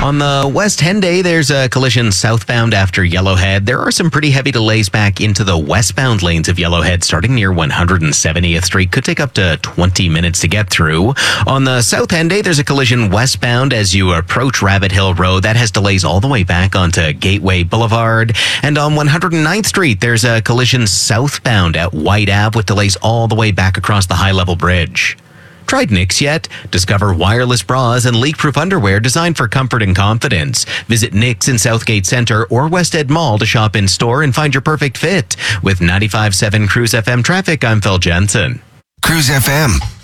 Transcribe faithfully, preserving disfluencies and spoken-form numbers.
On the West Henday, there's a collision southbound after Yellowhead. There are some pretty heavy delays back into the westbound lanes of Yellowhead, starting near one hundred seventieth Street. Could take up to twenty minutes to get through. On the South Henday, there's a collision westbound as you approach Rabbit Hill Road. That has delays all the way back onto Gateway Boulevard. And on one hundred ninth Street, there's a collision southbound at White Ave with delays all the way back across the high-level bridge. Tried Knix yet? Discover wireless bras and leak-proof underwear designed for comfort and confidence. Visit Knix in Southgate Centre or West Ed Mall to shop in store and find your perfect fit. With ninety-five point seven Cruise F M traffic, I'm Phil Jensen. Cruise F M.